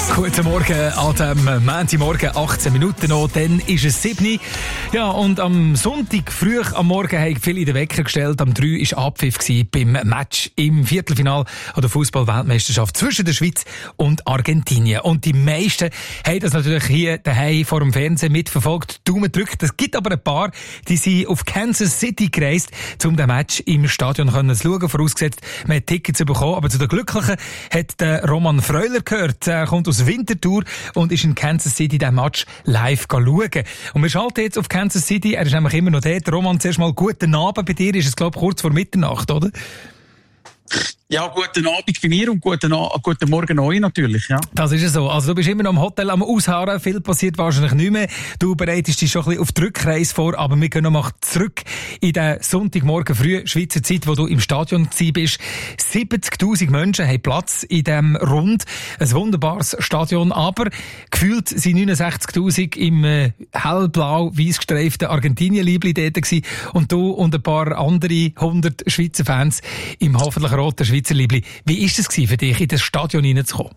Guten Morgen an dem Montagmorgen, 18 Minuten noch, dann ist es 7 Uhr. Ja, und am Sonntag früh am Morgen haben viele den Wecker gestellt. Am 3 war Abpfiff beim Match im Viertelfinale der Fußball-Weltmeisterschaft zwischen der Schweiz und Argentinien. Und die meisten haben das natürlich hier daheim vor dem Fernsehen mitverfolgt, Daumen drückt. Es gibt aber ein paar, die sind auf Kansas City gereist, um den Match im Stadion zu schauen. Vorausgesetzt, man hat Tickets bekommen. Aber zu den Glücklichen hat der Roman Freuler gehört. Er kommt aus Winterthur und ist in Kansas City den Match live schauen. Und wir schalten jetzt auf Kansas City. Er ist nämlich immer noch dort. Roman, zuerst mal guten Abend bei dir. Ist es, glaube ich, kurz vor Mitternacht, oder? Ja, guten Abend bei mir und guten Morgen euch natürlich, ja. Das ist es so. Also du bist immer noch im Hotel am Ausharren. Viel passiert wahrscheinlich nicht mehr. Du bereitest dich schon ein bisschen auf die Rückreise vor, aber wir gehen noch mal zurück in den Sonntagmorgen früh, Schweizer Zeit, wo du im Stadion bist. 70'000 Menschen haben Platz in diesem Rund. Ein wunderbares Stadion, aber gefühlt sind 69'000 im hellblau-weiss gestreiften Argentinien-Liebli dort gewesen und du und ein paar andere 100 Schweizer Fans im hoffentlich roten Schweizer Liebli. Wie war es für dich, in das Stadion hineinzukommen?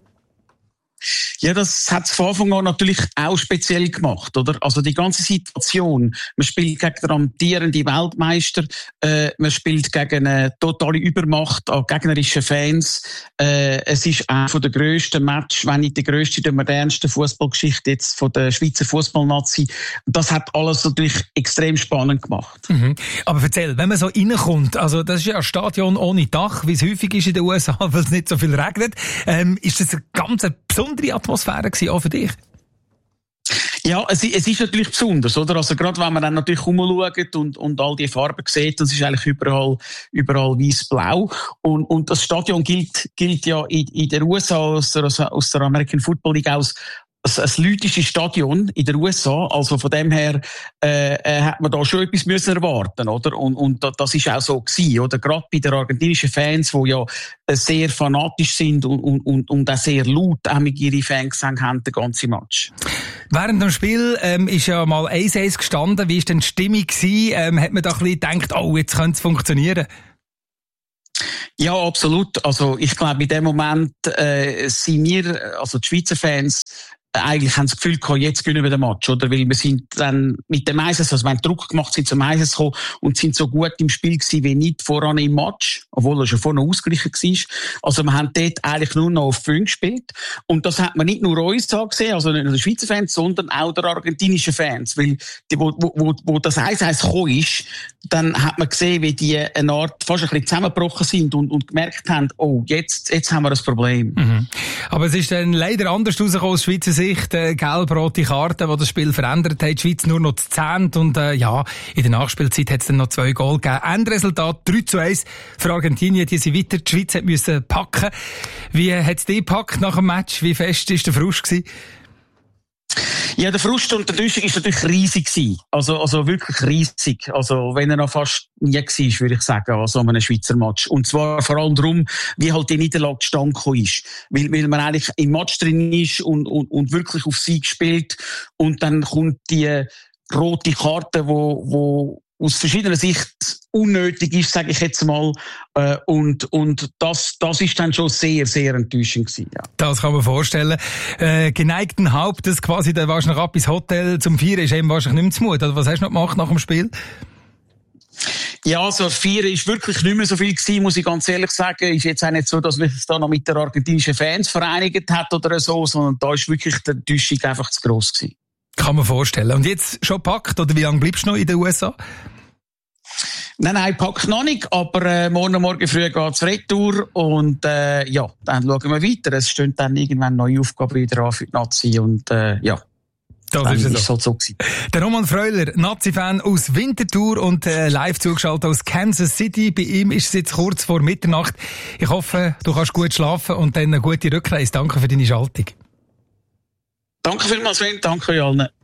Ja, das hat es von Anfang an natürlich auch speziell gemacht, oder? Also die ganze Situation. Man spielt gegen den amtierenden Weltmeister, man spielt gegen eine totale Übermacht an gegnerischen Fans. Es ist einer der grössten Matches, wenn nicht der grösste der modernsten Fußballgeschichte jetzt von der Schweizer Fußballnazi. Das hat alles natürlich extrem spannend gemacht. Mhm. Aber erzähl, wenn man so reinkommt, also das ist ja ein Stadion ohne Dach, wie es häufig ist in den USA, weil es nicht so viel regnet. Ist das eine ganz besondere Atmosphäre gewesen, auch für dich? Ja, es ist natürlich besonders, oder? Also gerade wenn man dann natürlich rumschaut und all die Farben sieht, das ist eigentlich überall weiß-blau. Und das Stadion gilt ja in der USA aus der American Football League aus ein lütisches Stadion in den USA, also von dem her hat man da schon etwas müssen erwarten, oder? Und das ist auch so gewesen, oder? Gerade bei den argentinischen Fans, die ja sehr fanatisch sind und auch sehr laut ihre Fangesänge haben, den ganzen Match. Während dem Spiel ist ja mal 1-1 gestanden. Wie war denn die Stimmung gewesen? Hat man da ein bisschen gedacht, oh, jetzt könnte es funktionieren? Ja, absolut. Also ich glaube, in dem Moment sind wir, also die Schweizer Fans, eigentlich haben sie das Gefühl gehabt, jetzt gewinnen wir den Match, oder? Weil wir sind dann mit dem Eises, also wir haben Druck gemacht, sind zum Eises gekommen und sind so gut im Spiel gewesen wie nicht voran im Match, obwohl er schon vorne ausgeglichen war. Also wir haben dort eigentlich nur noch auf 5 gespielt. Und das hat man nicht nur uns angesehen, also nicht nur den Schweizer Fans, sondern auch der argentinischen Fans. Weil, wo das 1-1 gekommen ist, dann hat man gesehen, wie die eine Art fast ein bisschen zusammengebrochen sind und gemerkt haben, oh, jetzt haben wir ein Problem. Mhm. Aber es ist dann leider anders rausgekommen aus Schweizer Sicht. Gelb-rote Karte, die das Spiel verändert hat. Die Schweiz nur noch zu 10. Und ja, in der Nachspielzeit hat es dann noch 2 Goal gegeben. Endresultat 3-1 für Argentinien. Die sind weiter. Die Schweiz musste packen. Wie hat es dich gepackt nach dem Match? Wie fest war der Frust gewesen? Ja, der Frust und der Enttäuschung ist natürlich riesig gewesen. Also wirklich riesig. Also wenn er noch fast nie war, würde ich sagen, an so einem Schweizer Match. Und zwar vor allem darum, wie halt die Niederlage zustande gekommen ist. Weil man eigentlich im Match drin ist und wirklich auf Sieg spielt. Und dann kommt die rote Karte, wo aus verschiedener Sicht unnötig ist, sage ich jetzt mal. Und das ist dann schon sehr, sehr enttäuschend gewesen, ja. Das kann man vorstellen. Geneigten Hauptes quasi, da warst du noch ab ins Hotel zum Feiern, ist eben wahrscheinlich nicht mehr zu Mut. Also was hast du noch gemacht nach dem Spiel? Ja, so 4 ist wirklich nicht mehr so viel gewesen, muss ich ganz ehrlich sagen. Ist jetzt auch nicht so, dass man es da noch mit den argentinischen Fans vereinigt hat oder so, sondern da ist wirklich die Enttäuschung einfach zu gross gewesen. Kann man vorstellen. Und jetzt schon gepackt, oder wie lange bleibst du noch in den USA? Nein, packt noch nicht, aber morgen früh geht's retour und ja, dann schauen wir weiter. Es stehen dann irgendwann neue Aufgaben wieder an für die Nazi und ja. Das ist halt so gewesen. Der Roman Freuler, Nazi-Fan aus Winterthur und live zugeschaltet aus Kansas City. Bei ihm ist es jetzt kurz vor Mitternacht. Ich hoffe, du kannst gut schlafen und dann eine gute Rückreise. Danke für deine Schaltung. Danke vielmals, Sven. Danke euch allen.